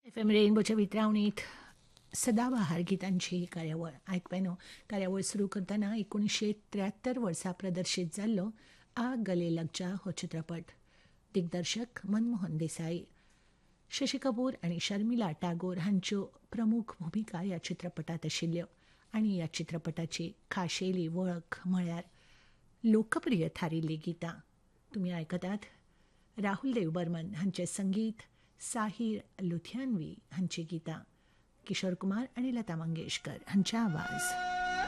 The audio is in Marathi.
एफ एम रेनबोच्या वितरावणीत सदाबहार गितांची ही कार्यावळ आयकपेनो कार्यावळ सुरू करतना 1973 वर्सा प्रदर्शीत जाल्लो आ गले लग जा हो चित्रपट. दिग्दर्शक मनमोहन देसाई. शशी कपूर आनी शर्मिला टागोर हांच्यो प्रमुख भुमिका ह्या चित्रपटात आशिल्ल्यो आनी ह्या चित्रपटाची खाशेली वळख म्हळ्यार लोकप्रिय थारिल्लीं गितां. तुमी आयकतात राहुल देव बर्मन हांचें संगीत, साहीर लुथियानवी हांची गितां, किशोर कुमार आनी लता मंगेशकर हांचे आवाज.